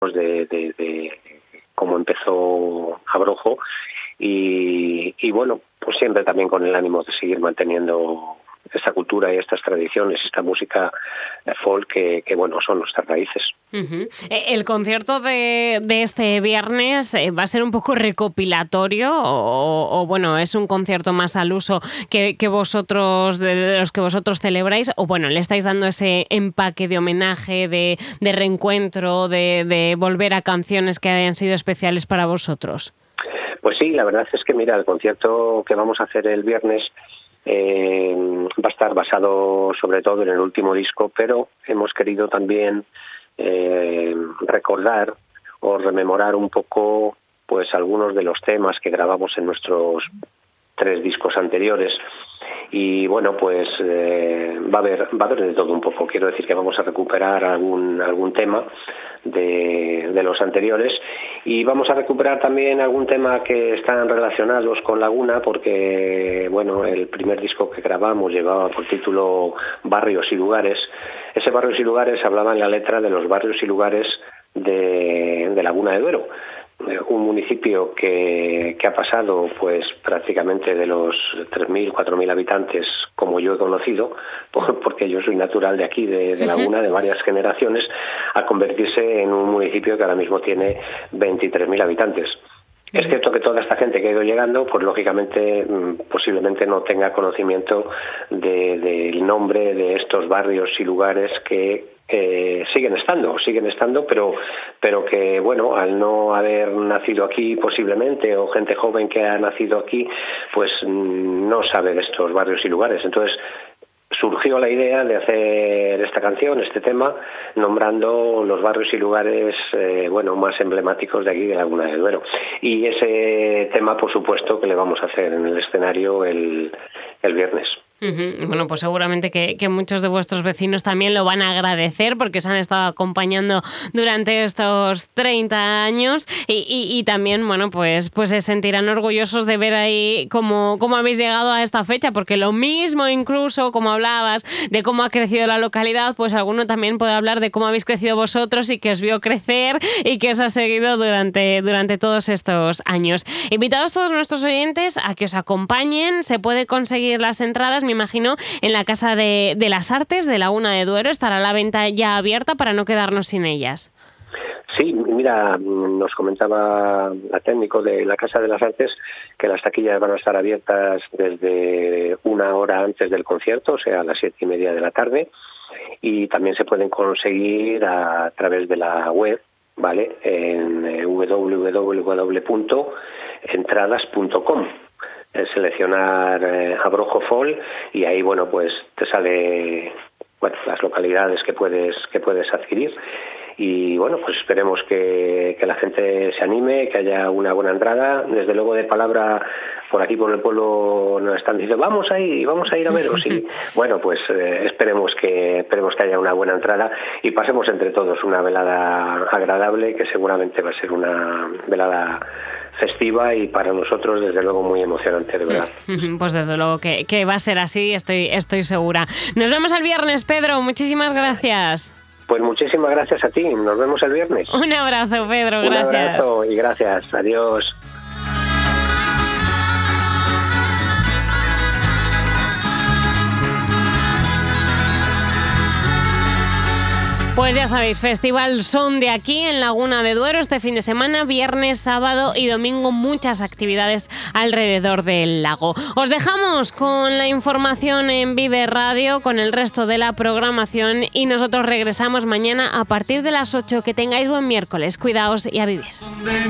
de cómo empezó Abrojo y bueno, pues siempre también con el ánimo de seguir manteniendo esta cultura y estas tradiciones, esta música folk que bueno, son nuestras raíces. Uh-huh. ¿El concierto de este viernes va a ser un poco recopilatorio o bueno, es un concierto más al uso que vosotros, de los que vosotros celebráis, o bueno, le estáis dando ese empaque de homenaje, de reencuentro, de volver a canciones que hayan sido especiales para vosotros? Pues sí, la verdad es que mira, el concierto que vamos a hacer el viernes va a estar basado sobre todo en el último disco, pero hemos querido también recordar o rememorar un poco pues algunos de los temas que grabamos en nuestros 3 discos anteriores y bueno, pues va a haber de todo un poco. Quiero decir que vamos a recuperar algún tema de los anteriores y vamos a recuperar también algún tema que están relacionados con Laguna, porque bueno, el primer disco que grabamos llevaba por título Barrios y Lugares. Ese Barrios y Lugares hablaba en la letra de los barrios y lugares de Laguna de Duero, un municipio que ha pasado pues prácticamente de los 3.000, 4.000 habitantes como yo he conocido, porque yo soy natural de aquí, de Laguna, de varias generaciones, a convertirse en un municipio que ahora mismo tiene 23.000 habitantes. Es cierto que toda esta gente que ha ido llegando, pues lógicamente posiblemente no tenga conocimiento del nombre de estos barrios y lugares que siguen estando, pero que bueno, al no haber nacido aquí posiblemente, o gente joven que ha nacido aquí, pues no sabe de estos barrios y lugares. Entonces surgió la idea de hacer esta canción, este tema, nombrando los barrios y lugares bueno, más emblemáticos de aquí de Laguna de Duero. Y ese tema, por supuesto, que le vamos a hacer en el escenario el viernes. Uh-huh. Bueno, pues seguramente que muchos de vuestros vecinos también lo van a agradecer porque os han estado acompañando durante estos 30 años y también, bueno, pues se sentirán orgullosos de ver ahí cómo habéis llegado a esta fecha, porque lo mismo incluso, como hablabas, de cómo ha crecido la localidad, pues alguno también puede hablar de cómo habéis crecido vosotros y que os vio crecer y que os ha seguido durante todos estos años. Invitados todos nuestros oyentes a que os acompañen, se puede conseguir las entradas, me imagino, en la Casa de las Artes de Laguna de Duero. Estará la venta ya abierta para no quedarnos sin ellas. Sí, mira, nos comentaba la técnico de la Casa de las Artes que las taquillas van a estar abiertas desde 1 hora antes del concierto, o sea, a las 7:30 de la tarde, y también se pueden conseguir a través de la web, ¿vale?, en www.entradas.com. Seleccionar Abrojo Folk y ahí, bueno, pues te sale las localidades que puedes adquirir. Y bueno, pues esperemos que la gente se anime, que haya una buena entrada. Desde luego, de palabra, por aquí por el pueblo nos están diciendo vamos a ir a veros. Y bueno, pues esperemos que haya una buena entrada y pasemos entre todos una velada agradable, que seguramente va a ser una velada festiva y para nosotros desde luego muy emocionante, de verdad. Pues desde luego que va a ser así, estoy segura. Nos vemos el viernes, Pedro, muchísimas gracias. Pues muchísimas gracias a ti, nos vemos el viernes. Un abrazo, Pedro, gracias. Un abrazo y gracias, adiós. Pues ya sabéis, Festival Son de aquí en Laguna de Duero este fin de semana, viernes, sábado y domingo, muchas actividades alrededor del lago. Os dejamos con la información en Vive Radio, con el resto de la programación y nosotros regresamos mañana a partir de las 8. Que tengáis buen miércoles, cuidaos y a vivir.